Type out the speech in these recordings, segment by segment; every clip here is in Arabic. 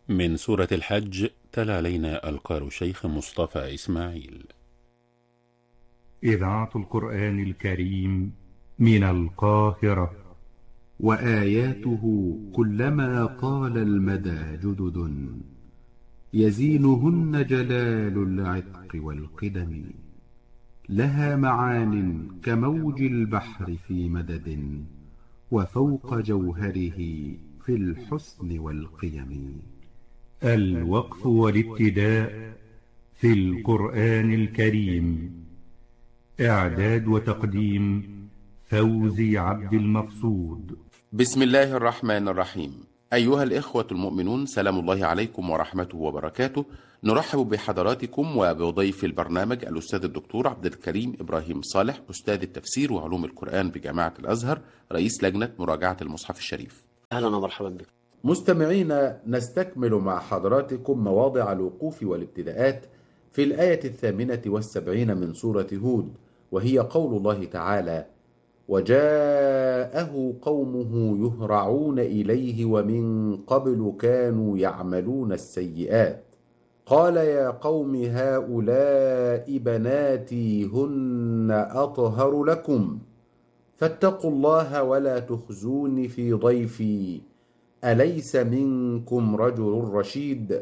من سورة الحج تلا علينا القارئ الشيخ مصطفى إسماعيل. إذاعة القرآن الكريم من القاهرة. وآياته كلما طال المدى جدد، يزينهن جلال العتق والقدم. لها معان كموج البحر في مدد، وفوق جوهره في الحسن والقيم. الوقف والابتداء في القرآن الكريم. إعداد وتقديم فوزي عبد المقصود. بسم الله الرحمن الرحيم. أيها الإخوة المؤمنون، سلام الله عليكم ورحمته وبركاته. نرحب بحضراتكم وبضيف البرنامج الأستاذ الدكتور عبد الكريم إبراهيم صالح، أستاذ التفسير وعلوم القرآن بجامعة الأزهر، رئيس لجنة مراجعة المصحف الشريف. أهلا ومرحبا بكم مستمعينا، نستكمل مع حضراتكم مواضع الوقوف والابتداءات في الآية 78 من سورة هود، وهي قول الله تعالى: وجاءه قومه يهرعون إليه ومن قبل كانوا يعملون السيئات قال يا قوم هؤلاء بناتي هن أطهر لكم فاتقوا الله ولا تخزوني في ضيفي أليس منكم رجل رشيد.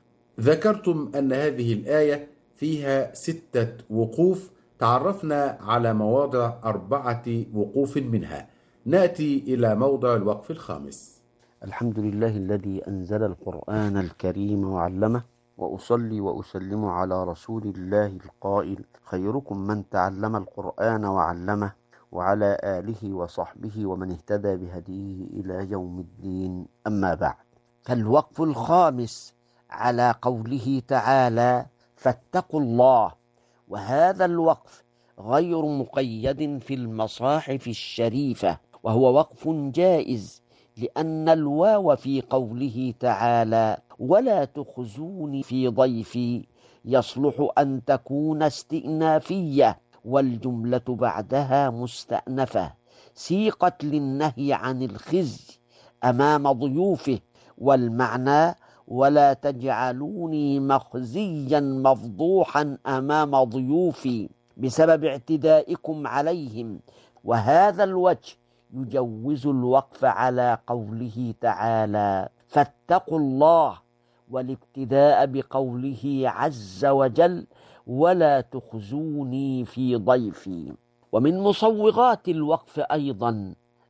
ذكرتم أن هذه الآية فيها 6 وقوف، تعرفنا على مواضع 4 وقوف منها. نأتي إلى موضع الوقف الخامس. الحمد لله الذي أنزل القرآن الكريم وعلمه، وأصلي وأسلم على رسول الله القائل: خيركم من تعلم القرآن وعلمه، وعلى آله وصحبه ومن اهتدى بهديه إلى يوم الدين. أما بعد، فالوقف الخامس على قوله تعالى: فاتقوا الله. وهذا الوقف غير مقيد في المصاحف الشريفة، وهو وقف جائز، لأن الواو في قوله تعالى ولا تخزوني في ضيفي يصلح أن تكون استئنافية، والجملة بعدها مستأنفة سيقت للنهي عن الخزي أمام ضيوفه، والمعنى ولا تجعلوني مخزيا مفضوحا أمام ضيوفي بسبب اعتدائكم عليهم. وهذا الوجه يجوز الوقف على قوله تعالى فاتقوا الله، والابتداء بقوله عز وجل ولا تخزوني في ضيفي. ومن مصوغات الوقف أيضا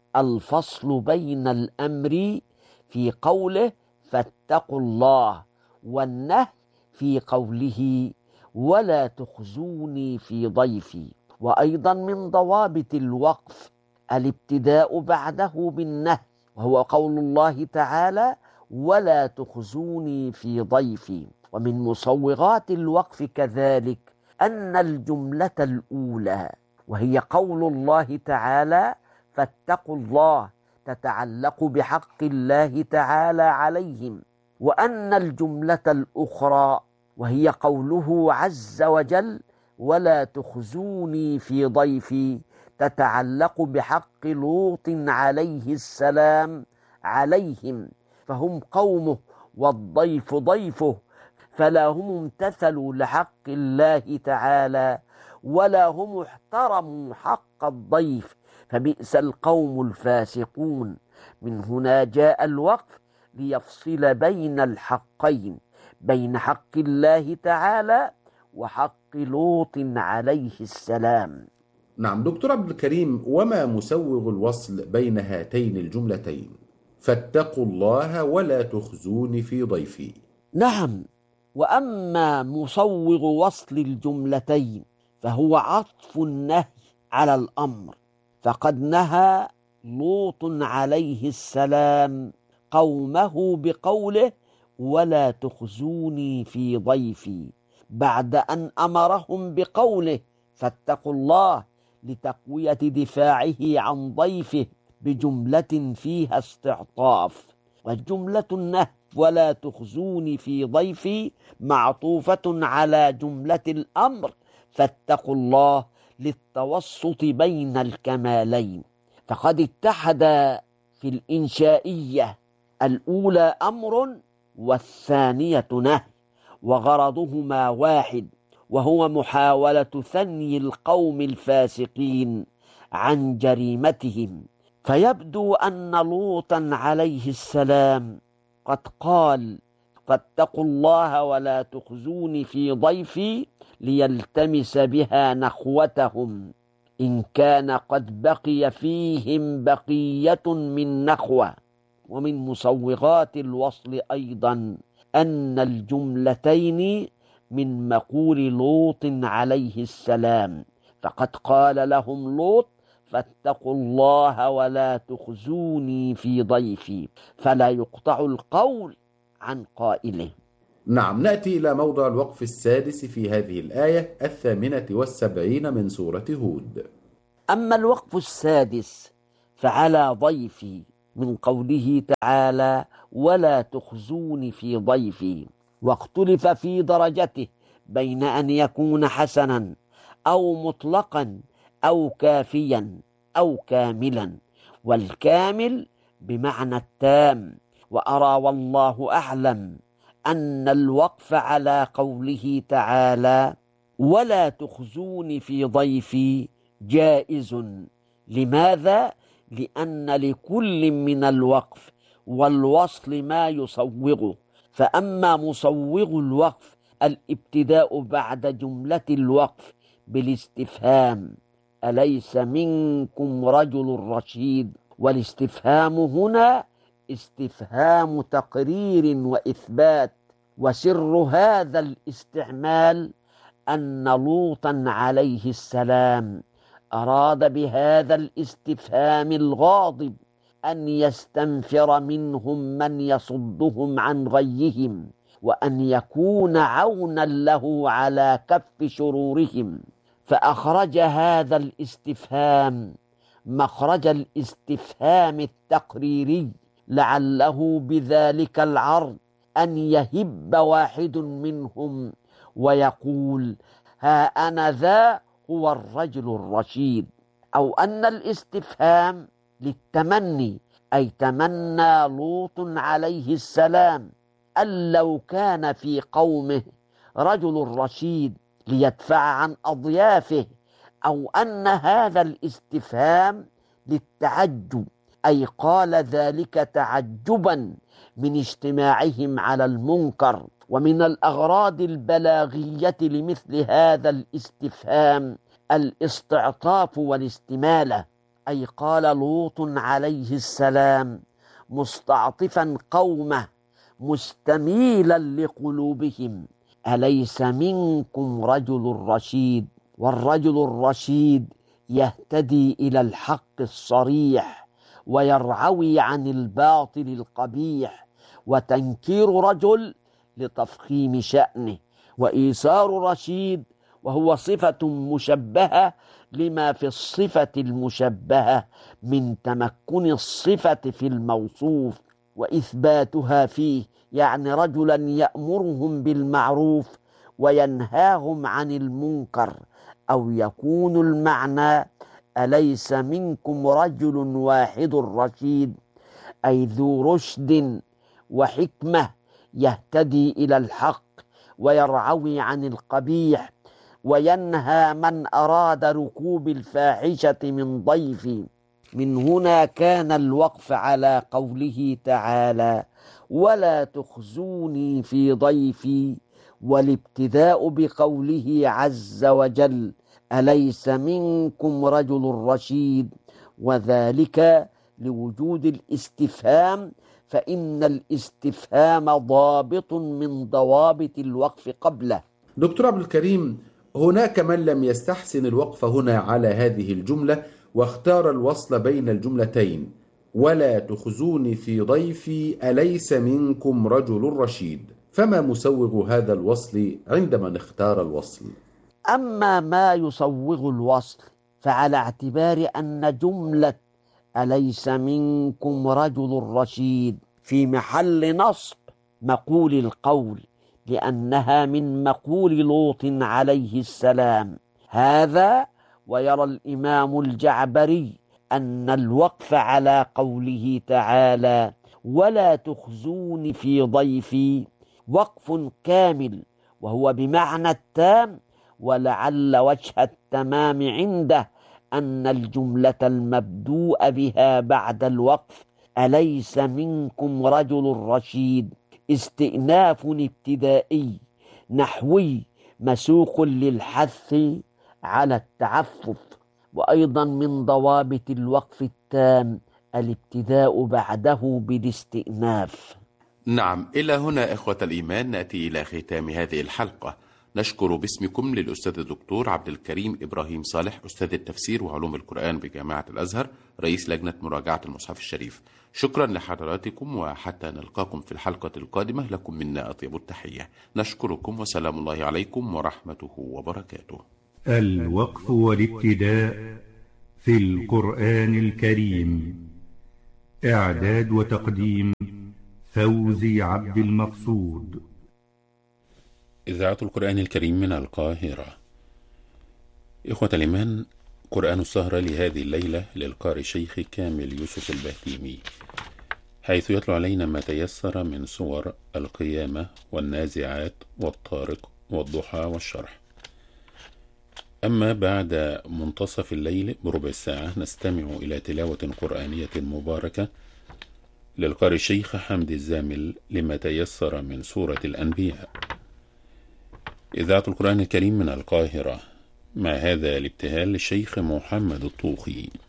الفصل بين الأمر في قوله فاتقوا الله والنهي في قوله ولا تخزوني في ضيفي. وأيضا من ضوابط الوقف الابتداء بعده بالنهي، وهو قول الله تعالى ولا تخزوني في ضيفي. ومن مصوغات الوقف كذلك أن الجملة الأولى وهي قول الله تعالى فاتقوا الله تتعلق بحق الله تعالى عليهم، وأن الجملة الأخرى وهي قوله عز وجل ولا تخزوني في ضيفي تتعلق بحق لوط عليه السلام عليهم، فهم قومه والضيف ضيفه، فلا هم امتثلوا لحق الله تعالى ولا هم احترموا حق الضيف، فبئس القوم الفاسقون. من هنا جاء الوقف ليفصل بين الحقين، بين حق الله تعالى وحق لوط عليه السلام. نعم دكتور عبد الكريم، وما مسوغ الوصل بين هاتين الجملتين فاتقوا الله ولا تخزوني في ضيفي؟ نعم، وأما مصوغ وصل الجملتين فهو عطف النهي على الأمر، فقد نهى لوط عليه السلام قومه بقوله ولا تخزوني في ضيفي، بعد أن أمرهم بقوله فاتقوا الله لتقوية دفاعه عن ضيفه بجملة فيها استعطاف. وجملة النهي ولا تخزوني في ضيفي معطوفة على جملة الأمر فاتقوا الله للتوسط بين الكمالين، فقد اتحد في الإنشائية الأولى أمر والثانية نهي، وغرضهما واحد، وهو محاولة ثني القوم الفاسقين عن جريمتهم. فيبدو أن لوطا عليه السلام قد قال: فاتقوا الله ولا تخزوني في ضيفي، ليلتمس بها نخوتهم، إن كان قد بقي فيهم بقية من نخوة. ومن مصوغات الوصل أيضا أن الجملتين من مقول لوط عليه السلام، فقد قال لهم لوط: فاتقوا الله ولا تخزوني في ضيفي، فلا يقطع القول عن قائله. نعم، نأتي إلى موضع الوقف السادس في هذه الآية 78 من سورة هود. أما الوقف السادس فعلى ضيفي، من قوله تعالى: ولا تخزوني في ضيفي، واختلف في درجته بين أن يكون حسنا أو مطلقا أو كافيا أو كاملا، والكامل بمعنى التام. وأرى والله أعلم أن الوقف على قوله تعالى: ولا تخزوني في ضيفي جائز. لماذا؟ لأن لكل من الوقف والوصل ما يصوغه، فأما مصوغ الوقف الابتداء بعد جملة الوقف بالاستفهام: أليس منكم رجل رشيد، والاستفهام هنا استفهام تقرير وإثبات. وسر هذا الاستعمال أن لوطا عليه السلام أراد بهذا الاستفهام الغاضب أن يستنفر منهم من يصدهم عن غيهم، وأن يكون عونا له على كف شرورهم، فأخرج هذا الاستفهام مخرج الاستفهام التقريري، لعله بذلك العرض أن يهب واحد منهم ويقول: ها أنا ذا هو الرجل الرشيد. أو أن الاستفهام للتمني، أي تمنى لوط عليه السلام أن لو كان في قومه رجل رشيد ليدفع عن أضيافه، أو أن هذا الاستفهام للتعجب، أي قال ذلك تعجبا من اجتماعهم على المنكر. ومن الأغراض البلاغية لمثل هذا الاستفهام الاستعطاف والاستمالة، أي قال لوط عليه السلام مستعطفا قومه مستميلا لقلوبهم: أليس منكم رجل رشيد. والرجل الرشيد يهتدي إلى الحق الصريح ويرعوي عن الباطل القبيح، وتنكير رجل لتفخيم شأنه، وإيثار رشيد وهو صفة مشبهة لما في الصفة المشبهة من تمكن الصفة في الموصوف وإثباتها فيه، يعني رجلا يأمرهم بالمعروف وينهاهم عن المنكر. أو يكون المعنى: أليس منكم رجل واحد رشيد، أي ذو رشد وحكمة يهتدي إلى الحق ويرعوي عن القبيح وينهى من أراد ركوب الفاحشة من ضيفي. من هنا كان الوقف على قوله تعالى: ولا تخزوني في ضيفي، والابتداء بقوله عز وجل: أليس منكم رجل رشيد، وذلك لوجود الاستفهام، فإن الاستفهام ضابط من ضوابط الوقف قبله. دكتور عبد الكريم، هناك من لم يستحسن الوقف هنا على هذه الجملة واختار الوصل بين الجملتين: ولا تخزوني في ضيفي أليس منكم رجل رشيد، فما مسوغ هذا الوصل عندما اختار الوصل؟ أما ما يصوغ الوصل فعلى اعتبار أن جملة أليس منكم رجل رشيد في محل نصب مقول القول، لأنها من مقول لوط عليه السلام هذا. ويرى الإمام الجعبري أن الوقف على قوله تعالى: ولا تخزوني في ضيفي وقف كامل، وهو بمعنى التام، ولعل وجه التمام عنده أن الجملة المبدوء بها بعد الوقف أليس منكم رجل رشيد استئناف ابتدائي نحوي مسوق للحث على التعفف. وأيضا من ضوابط الوقف التام الابتداء بعده بالاستئناف. نعم، إلى هنا إخوة الإيمان نأتي إلى ختام هذه الحلقة. نشكر باسمكم للأستاذ الدكتور عبد الكريم إبراهيم صالح، أستاذ التفسير وعلوم القرآن بجامعة الأزهر، رئيس لجنة مراجعة المصحف الشريف. شكرا لحضراتكم، وحتى نلقاكم في الحلقة القادمة لكم منا أطيب التحية. نشكركم، وسلام الله عليكم ورحمته وبركاته. الوقف والابتداء في القرآن الكريم. إعداد وتقديم فوزي عبد المقصود. إذاعة القرآن الكريم من القاهرة. إخوة الإيمان، قرآن السهرة لهذه الليلة للقارئ الشيخ كامل يوسف البهتيمي، حيث يتلو علينا ما تيسر من سور القيامة والنازعات والطارق والضحى والشرح. أما بعد منتصف الليل بربع ساعة نستمع إلى تلاوة قرآنية مباركة للقارئ الشيخ حمد الزامل لما تيسر من سورة الأنبياء. إذاعة القرآن الكريم من القاهرة، مع هذا الابتهال للشيخ محمد الطوخي.